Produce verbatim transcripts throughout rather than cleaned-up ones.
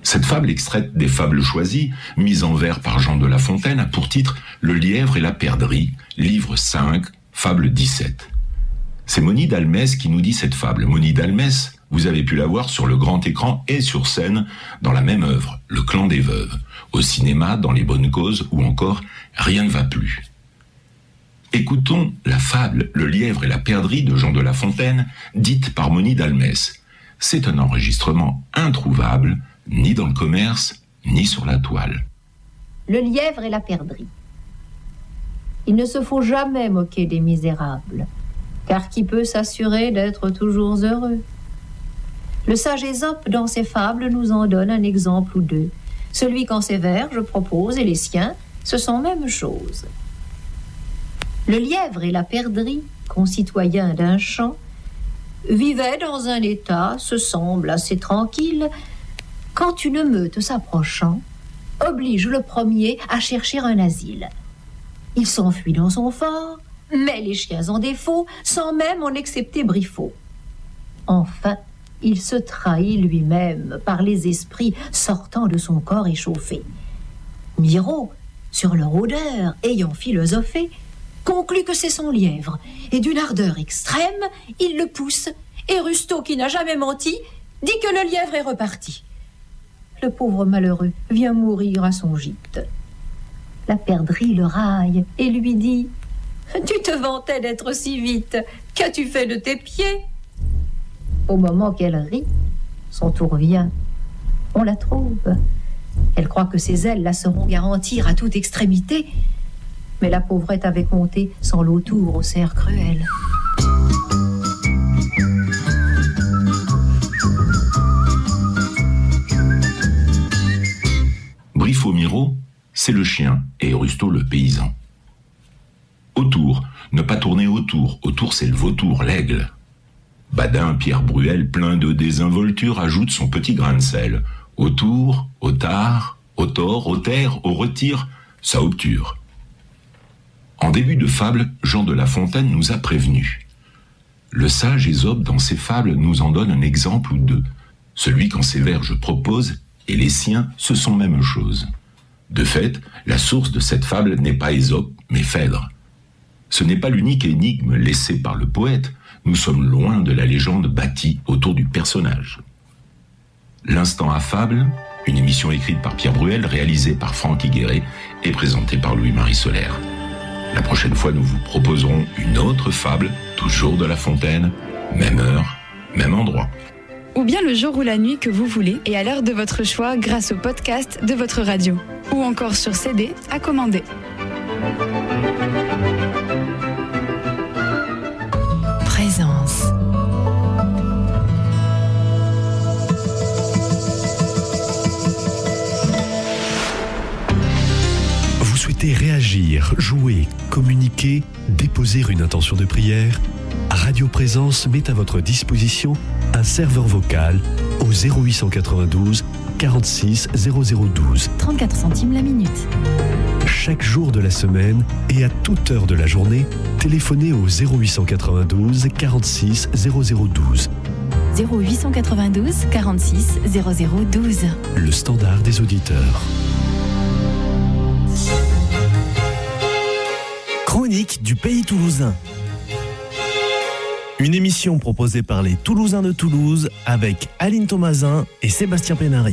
Cette fable extraite des fables choisies, mise en vers par Jean de La Fontaine, a pour titre « Le lièvre et la perdrix », livre cinq, fable dix-sept. C'est Moni d'Almès qui nous dit cette fable. Moni d'Almès, vous avez pu la voir sur le grand écran et sur scène dans la même œuvre, Le Clan des Veuves, au cinéma, dans Les Bonnes Causes ou encore Rien ne va plus. Écoutons la fable « Le lièvre et la perdrix » de Jean de La Fontaine, dite par Moni d'Almès. C'est un enregistrement introuvable, ni dans le commerce, ni sur la toile. Le lièvre et la perdrix. Il ne se faut jamais moquer des misérables, car qui peut s'assurer d'être toujours heureux? Le sage Ésope, dans ses fables, nous en donne un exemple ou deux. Celui qu'en ses vers, je propose, et les siens, ce sont même chose. Le lièvre et la perdrix, concitoyens d'un champ, vivaient dans un état, se semble assez tranquille, quand une meute s'approchant, oblige le premier à chercher un asile. Il s'enfuit dans son fort, met les chiens en défaut, sans même en excepter Briffaut. Enfin, il se trahit lui-même par les esprits sortant de son corps échauffé. Miraut, sur leur odeur, ayant philosophé, conclut que c'est son lièvre, et d'une ardeur extrême, il le pousse, et Rustaud, qui n'a jamais menti, dit que le lièvre est reparti. Le pauvre malheureux vient mourir à son gîte. La perdrix le raille et lui dit « Tu te vantais d'être si vite, qu'as-tu fait de tes pieds ?» Au moment qu'elle rit, son tour vient. On la trouve. Elle croit que ses ailes la sauront garantir à toute extrémité. Mais la pauvrette avait compté sans l'autour au cerf cruel. Briffaut Miraut, c'est le chien et Rustaud le paysan. Autour, ne pas tourner autour. Autour, c'est le vautour, l'aigle. Badin, Pierre Bruel, plein de désinvolture, ajoute son petit grain de sel. Autour, au tard, au tort, au terre, au retire, ça obture. En début de fable, Jean de La Fontaine nous a prévenus. Le sage Ésope, dans ses fables, nous en donne un exemple ou deux. Celui qu'en ses vers je propose, et les siens, ce sont même chose. De fait, la source de cette fable n'est pas Ésope, mais Phèdre. Ce n'est pas l'unique énigme laissée par le poète, nous sommes loin de la légende bâtie autour du personnage. L'Instant à fable, une émission écrite par Pierre Bruel, réalisée par Franck Higueret et présentée par Louis-Marie Solaire. La prochaine fois, nous vous proposerons une autre fable, toujours de La Fontaine, même heure, même endroit. Ou bien le jour ou la nuit que vous voulez et à l'heure de votre choix grâce au podcast de votre radio. Ou encore sur C D à commander. Présence. Vous souhaitez réagir, jouer, communiquer, déposer une intention de prière? Radio Présence met à votre disposition un serveur vocal au zéro huit cent quatre-vingt-douze quarante-six zéro zéro douze. trente-quatre centimes la minute. Chaque jour de la semaine et à toute heure de la journée, téléphonez au zéro huit cent quatre-vingt-douze quarante-six zéro zéro douze. zéro huit cent quatre-vingt-douze quarante-six zéro zéro douze. Le standard des auditeurs. Chronique du Pays Toulousain. Une émission proposée par les Toulousains de Toulouse avec Aline Thomasin et Sébastien Pénary.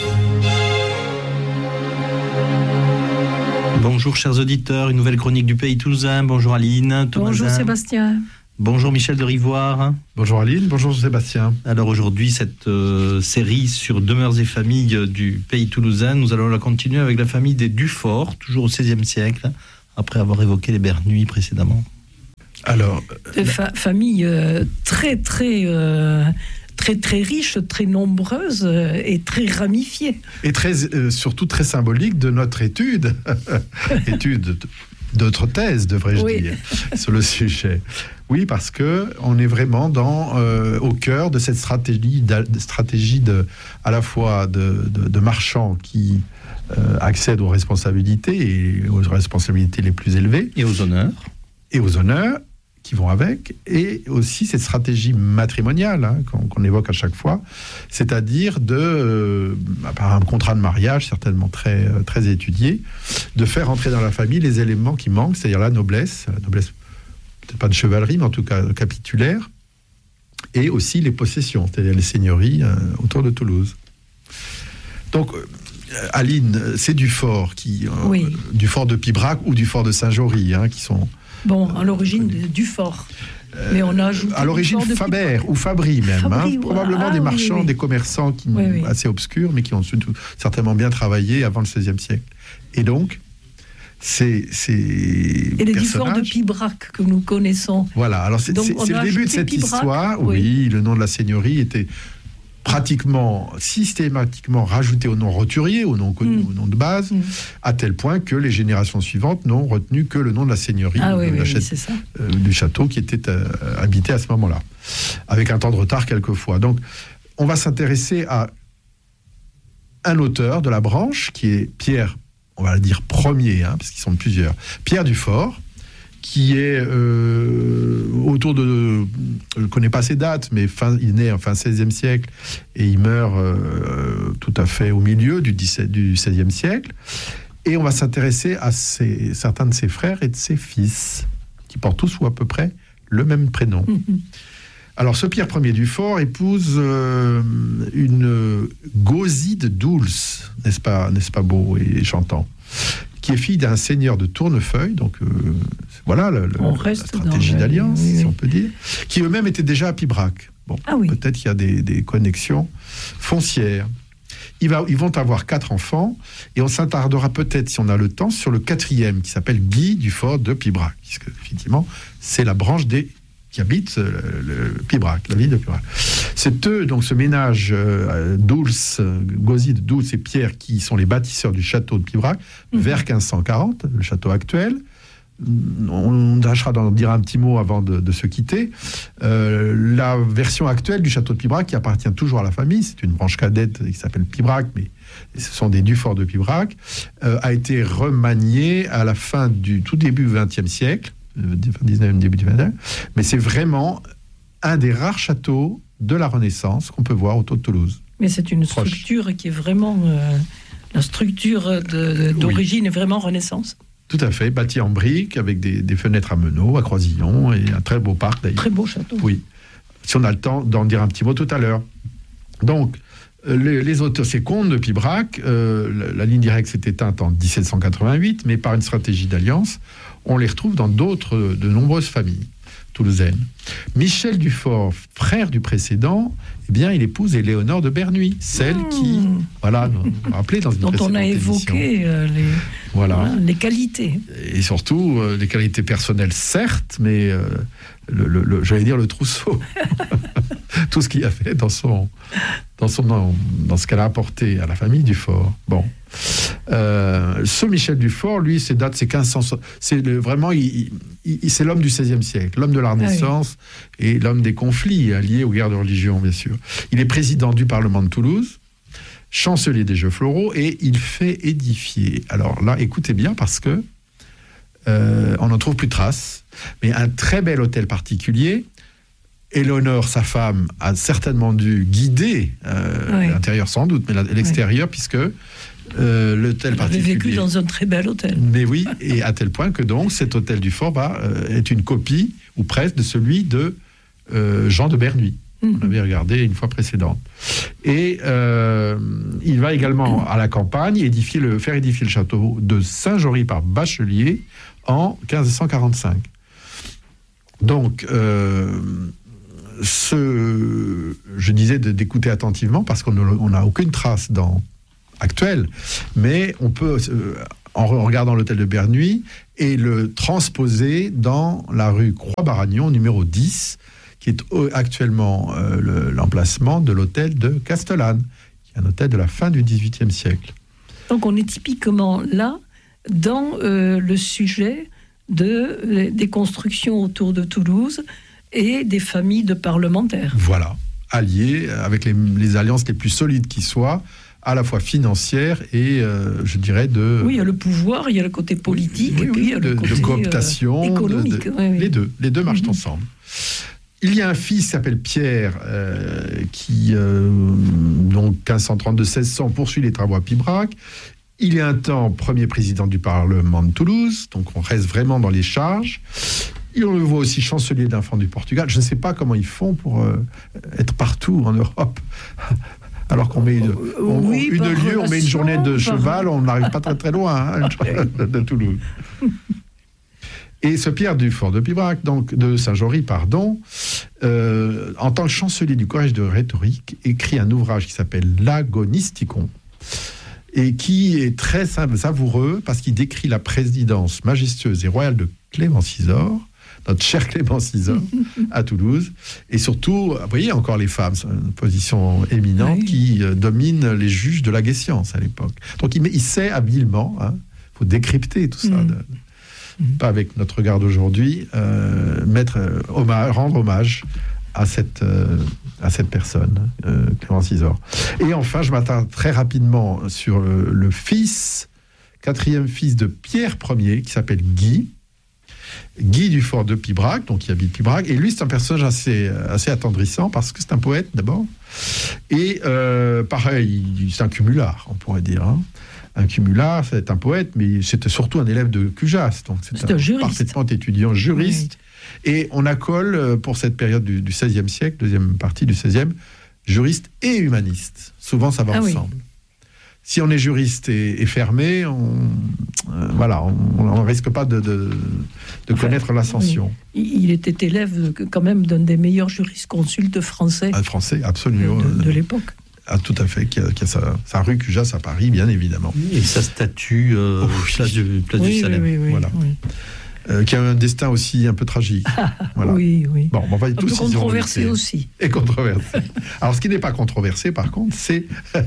Bonjour chers auditeurs, une nouvelle chronique du Pays Toulousain. Bonjour Aline Thomasin. Bonjour Sébastien. Bonjour Michel de Rivoire. Bonjour Aline, bonjour Sébastien. Alors aujourd'hui, cette euh, série sur demeures et familles du Pays Toulousain, nous allons la continuer avec la famille des Dufort, toujours au seizième siècle, après avoir évoqué les Bernuy précédemment. Alors, Des fa- familles euh, très très euh, très très riches, très nombreuses euh, et très ramifiées. Et très, euh, surtout très symbolique de notre étude, étude, de, notre thèse, devrais-je Oui. dire, sur le sujet. Oui, parce que on est vraiment dans euh, au cœur de cette stratégie, de, stratégie de, à la fois de, de, de marchands qui euh, accèdent aux responsabilités et aux responsabilités les plus élevées Et aux honneurs. et aux honneurs, qui vont avec, et aussi cette stratégie matrimoniale hein, qu'on, qu'on évoque à chaque fois, c'est-à-dire de, euh, par un contrat de mariage certainement très, très étudié, de faire entrer dans la famille les éléments qui manquent, c'est-à-dire la noblesse, la noblesse peut-être pas de chevalerie, mais en tout cas capitulaire, et aussi les possessions, c'est-à-dire les seigneuries euh, autour de Toulouse. Donc, euh, Aline, c'est du fort, qui, euh, oui. du fort de Pibrac ou du fort de Saint-Jory, hein, qui sont... Bon, à l'origine euh, du fort. Mais on a ajouté à l'origine Faber ou Fabry même, Fabry, hein, ouais. probablement ah, des oui, marchands, oui. des commerçants qui, oui, oui. assez obscurs, mais qui ont surtout, certainement bien travaillé avant le seizième siècle. Et donc, c'est... c'est et les différents de Pibrac que nous connaissons. Voilà, alors c'est, c'est, c'est le début de cette Pibrac, histoire. Oui. oui, le nom de la seigneurie était pratiquement, systématiquement rajouté au nom roturier, au nom connu, mmh. au nom de base, mmh. à tel point que les générations suivantes n'ont retenu que le nom de la seigneurie, ah, oui, de la oui, châte- c'est ça. Euh, du château qui était euh, habité à ce moment-là, avec un temps de retard quelquefois. Donc, on va s'intéresser à un auteur de la branche, qui est Pierre, on va le dire premier, hein, parce qu'ils sont plusieurs, Pierre Dufort, qui est euh, autour de... Je ne connais pas ses dates, mais fin, il naît en fin seizième siècle et il meurt euh, tout à fait au milieu du, dix-septième, du seizième siècle. Et on va s'intéresser à ses, certains de ses frères et de ses fils, qui portent tous ou à peu près le même prénom. Mm-hmm. Alors, ce Pierre Ier Dufort épouse euh, une Gauzide Doulce, n'est-ce pas, n'est-ce pas beau et chantant, qui est fille d'un seigneur de Tournefeuille, donc euh, voilà le, le, la stratégie dans d'alliance, le... oui, si oui. on peut dire, qui eux-mêmes étaient déjà à Pibrac. Bon, ah, oui. peut-être qu'il y a des, des connexions foncières. Ils, va, ils vont avoir quatre enfants, et on s'attardera peut-être, si on a le temps, sur le quatrième, qui s'appelle Guy Dufort de Pibrac, puisque effectivement, c'est la branche des qui habitent le, le Pibrac, la ville de Pibrac. C'est eux, donc ce ménage euh, Doulce, Gauzide, Doulce et Pierre, qui sont les bâtisseurs du château de Pibrac, mmh. vers quinze cent quarante, le château actuel. On tâchera d'en dire un petit mot avant de, de se quitter. Euh, la version actuelle du château de Pibrac, qui appartient toujours à la famille, c'est une branche cadette qui s'appelle Pibrac, mais ce sont des Dufort de Pibrac, euh, a été remaniée à la fin du tout début du vingtième siècle, dix-neuvième, début du vingtième, mais c'est vraiment un des rares châteaux de la Renaissance qu'on peut voir autour de Toulouse. Mais c'est une Proche. structure qui est vraiment... Euh, la structure de, de, d'origine oui. est vraiment Renaissance. Tout à fait, bâti en briques, avec des, des fenêtres à meneaux, à croisillons, et un très beau parc d'ailleurs. Très beau château. Oui, si on a le temps d'en dire un petit mot tout à l'heure. Donc, les, les auteurs, c'est Comte de Pibrac, euh, la, la ligne directe s'est éteinte en dix-sept cent quatre-vingt-huit, mais par une stratégie d'alliance, on les retrouve dans d'autres, de nombreuses familles toulousaines. Michel Dufort, frère du précédent, eh bien, il épouse Éléonore de Bernuy, celle mmh. qui, voilà, nous rappelez dans une dont on a évoqué euh, les, voilà. voilà, les qualités. Et surtout, euh, les qualités personnelles, certes, mais euh, le, le, le, j'allais dire le trousseau. Tout ce qu'il a fait dans son, dans son, dans, dans ce qu'elle a apporté à la famille Dufort. Bon. Euh, ce Michel Dufort, lui, ses dates, c'est quinze cents. C'est le, vraiment, il, il, c'est l'homme du seizième siècle, l'homme de la Renaissance ah oui. et l'homme des conflits liés aux guerres de religion, bien sûr. Il est président du Parlement de Toulouse, chancelier des Jeux Floraux, et il fait édifier. Alors là, écoutez bien, parce que euh, on n'en trouve plus de traces, mais un très bel hôtel particulier. Éléonore, sa femme, a certainement dû guider euh, oui. l'intérieur sans doute, mais l'extérieur, oui. puisque euh, l'hôtel Elle particulier... avait vécu dans un très bel hôtel. Mais oui, et à tel point que donc cet hôtel Dufort bah, euh, est une copie, ou presque, de celui de euh, Jean de Bernuy. Mm-hmm. On avait regardé une fois précédente. Et euh, il va également mm-hmm. à la campagne édifier le, faire édifier le château de Saint-Jory par Bachelier en quinze cent quarante-cinq. Donc... Euh, Ce, je disais de, d'écouter attentivement parce qu'on n'a aucune trace dans, actuelle, mais on peut, euh, en regardant l'hôtel de Bernuy, et le transposer dans la rue Croix-Baragnon, numéro dix, qui est actuellement euh, le, l'emplacement de l'hôtel de Castellane, qui est un hôtel de la fin du dix-huitième siècle. Donc on est typiquement là, dans euh, le sujet de, des constructions autour de Toulouse, et des familles de parlementaires. Voilà, alliés avec les, les alliances les plus solides qui soient, à la fois financière et, euh, je dirais, de... Oui, il y a le pouvoir, il y a le côté politique, oui, et puis oui, il y a de, le côté de cooptation, euh, économique. de, de, oui, oui. Les deux, les deux marchent Mm-hmm. ensemble. Il y a un fils qui s'appelle Pierre, euh, qui, euh, donc quinze cent trente-deux à seize cents, poursuit les travaux à Pibrac. Il est un temps premier président du Parlement de Toulouse, donc on reste vraiment dans les charges. Et on le voit aussi chancelier d'enfants du Portugal. Je ne sais pas comment ils font pour euh, être partout en Europe. Alors qu'on met une, on, oui, une par lieue, on met une journée de par... cheval, on n'arrive pas très très loin hein, de Toulouse. Et ce Pierre Dufort de Pibrac, donc de Saint-Jory, pardon, euh, en tant que chancelier du collège de rhétorique, écrit un ouvrage qui s'appelle l'Agonisticon, et qui est très savoureux parce qu'il décrit la présidence majestueuse et royale de Clément Cisor, notre cher Clément Cisor, à Toulouse. Et surtout, vous voyez encore les femmes, c'est une position éminente oui. qui euh, domine les juges de la Guessiance à l'époque. Donc il, il sait habilement, il hein, faut décrypter tout ça, mm. de, mm. pas avec notre regard d'aujourd'hui, euh, mettre, euh, hommage, rendre hommage à cette, euh, à cette personne, euh, Clément Cisor. Et enfin, je m'attarde très rapidement sur le, le fils, quatrième fils de Pierre Ier, qui s'appelle Guy, Guy Dufort de Pibrac, donc qui habite Pibrac, et lui c'est un personnage assez, assez attendrissant parce que c'est un poète d'abord, et euh, pareil, c'est un cumulard, on pourrait dire. Hein. Un cumulard, c'est un poète, mais c'était surtout un élève de Cujas, donc c'est, c'est un, un juriste. Parfaitement étudiant, juriste, oui. Et on accole pour cette période du, du seizième siècle, deuxième partie du seizième, juriste et humaniste. Souvent ça va ah ensemble. Oui. Si on est juriste et, et fermé, on euh, voilà, on ne risque pas de, de, de enfin, connaître l'ascension. Oui. Il était élève quand même d'un des meilleurs jurisconsultes français. Un français, absolument. De, de l'époque. Ah, tout à fait, qui a, qui a sa, sa rue Cujas à Paris, bien évidemment. Et sa statue euh, oh, place du, place oui, du Salem. Oui, oui, oui, voilà. Oui. Euh, qui a un destin aussi un peu tragique. Voilà. Oui, oui. Bon, on va un tous peu controversé aussi. Et controversé. Alors, ce qui n'est pas controversé, par contre, c'est,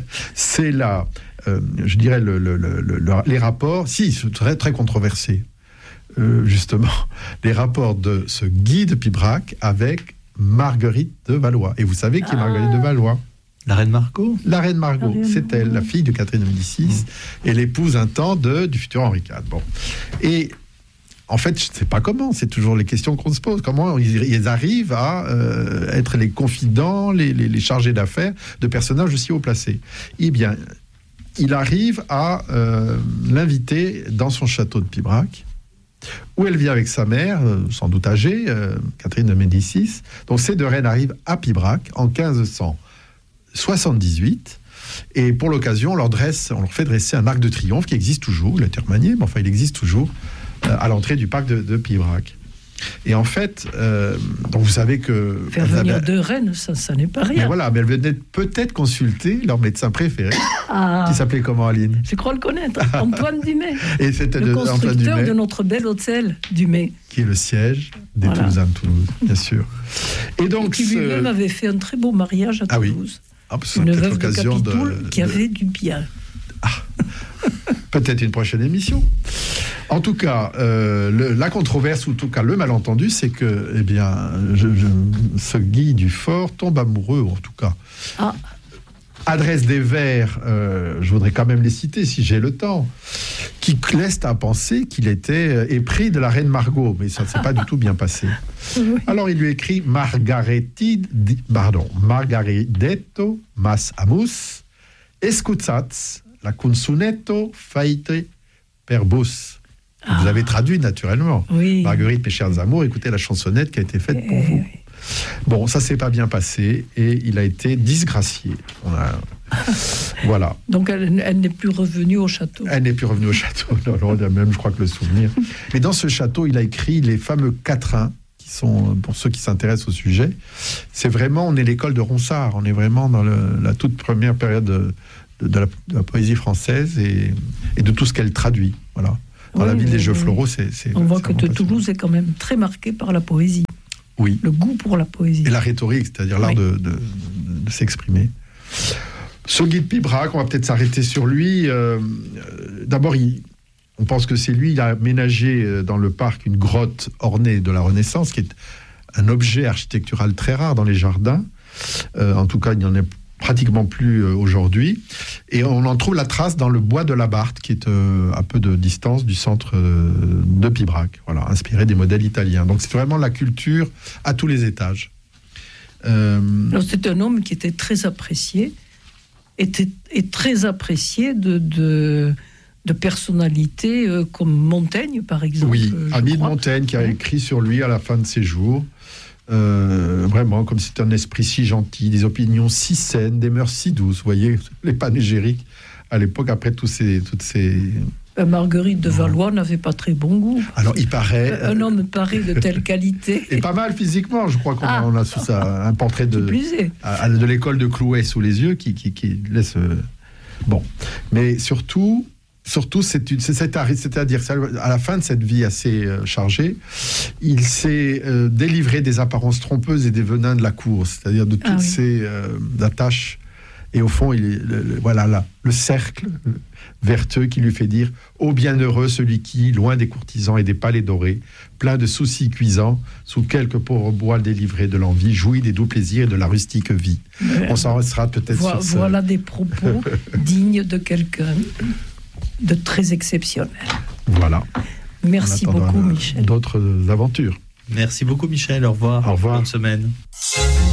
c'est la, euh, je dirais, le, le, le, le, les rapports, si, c'est très, très controversé, euh, justement, les rapports de ce Guy de Pibrac avec Marguerite de Valois. Et vous savez qui est Marguerite ah. de Valois ? La reine Margot. La reine Margot, la reine c'est Margot. Elle, la fille de Catherine de Médicis, mmh. et l'épouse un temps de, du futur Henri quatre. Bon. Et en fait, je ne sais pas comment, c'est toujours les questions qu'on se pose. Comment ils, ils arrivent à euh, être les confidents, les, les, les chargés d'affaires de personnages aussi haut placés. Eh bien, il arrive à euh, l'inviter dans son château de Pibrac, où elle vit avec sa mère, euh, sans doute âgée, euh, Catherine de Médicis. Donc ces deux reines arrivent à Pibrac en quinze cent soixante-dix-huit. Et pour l'occasion, on leur, dresse, on leur fait dresser un arc de triomphe qui existe toujours. Il a été remanié, mais enfin, il existe toujours. À l'entrée du parc de, de Pibrac. Et en fait, euh, donc vous savez que... Faire venir avaient... deux reines, ça, ça n'est pas rien. Mais voilà, mais elles venaient peut-être consulter leur médecin préféré, ah, qui s'appelait comment, Aline ? Je crois le connaître, Antoine Dumay. Et c'était le de, constructeur Antoine Dumay, de notre bel hôtel Dumay. Qui est le siège des voilà. Toulousains de Toulouse, bien sûr. Et donc, et qui lui-même ce... avait fait un très beau mariage à ah Toulouse. Oui. Ah, une veuve de Capitoul de... qui avait du bien. Ah. Peut-être une prochaine émission. En tout cas, euh, le, la controverse, ou en tout cas le malentendu, c'est que, eh bien, je, je, ce Guy Dufort tombe amoureux, ou en tout cas, ah. adresse des vers, euh, je voudrais quand même les citer si j'ai le temps, qui laissent à penser qu'il était épris de la reine Margot, mais ça ne s'est pas du tout bien passé. Oui. Alors il lui écrit Margaretid, pardon, Margaridetto mas amus, escutats la consunetto faite per bus. Ah. Vous avez traduit naturellement. Oui. Marguerite, mes chers amours, écoutez la chansonnette qui a été faite pour vous. Oui. Bon, ça s'est pas bien passé et il a été disgracié. On a... voilà. Donc elle, elle n'est plus revenue au château. Elle n'est plus revenue au château. Non, non, on a même, je crois que le souvenir. Mais dans ce château, il a écrit les fameux quatrains, qui sont, pour ceux qui s'intéressent au sujet, c'est vraiment, on est l'école de Ronsard. On est vraiment dans le, la toute première période de, de, de, la, de la poésie française et, et de tout ce qu'elle traduit. Voilà. Dans oui, la ville oui, des jeux oui. floraux, c'est, c'est... On voit que Toulouse est quand même très marquée par la poésie. Oui. Le goût pour la poésie. Et la rhétorique, c'est-à-dire l'art oui. de, de, de s'exprimer. Ce Guy de Pibrac, on va peut-être s'arrêter sur lui. Euh, d'abord, il, on pense que c'est lui, il a aménagé dans le parc une grotte ornée de la Renaissance, qui est un objet architectural très rare dans les jardins. Euh, en tout cas, il n'y en a pratiquement plus euh, aujourd'hui. Et on en trouve la trace dans le bois de la Barthe, qui est euh, à peu de distance du centre euh, de Pibrac, voilà, inspiré des modèles italiens. Donc c'est vraiment la culture à tous les étages. Euh... Alors, c'est un homme qui était très apprécié, était, et très apprécié de, de, de personnalités euh, comme Montaigne, par exemple. Oui, ami de Montaigne, qui a écrit sur lui à la fin de ses jours. Euh, vraiment, comme c'est un esprit si gentil, des opinions si saines, des mœurs si douces. Vous voyez, les panégyriques, à l'époque, après tous ces, toutes ces... Euh, Marguerite de Valois n'avait pas très bon goût. Alors, il paraît... Un euh, homme pareil de telle qualité. Et pas mal physiquement, je crois qu'on ah. a, on a sous ça un portrait de, à, de l'école de Clouet sous les yeux qui, qui, qui laisse... Euh, bon, mais surtout... Surtout, c'est, une, c'est, c'est-à-dire à la fin de cette vie assez euh, chargée, il s'est euh, délivré des apparences trompeuses et des venins de la cour, c'est-à-dire de toutes ah oui. ces euh, attaches. Et au fond, il est, le, le, voilà là, le cercle vertueux qui lui fait dire « Ô bienheureux celui qui, loin des courtisans et des palais dorés, plein de soucis cuisants, sous quelques pauvres bois délivrés de l'envie, jouit des doux plaisirs de la rustique vie. » On s'en restera peut-être Vo- sur ça. Voilà des propos dignes de quelqu'un de très exceptionnel. Voilà. Merci beaucoup, Michel. D'autres aventures. Merci beaucoup, Michel. Au revoir. Au revoir. Bonne semaine.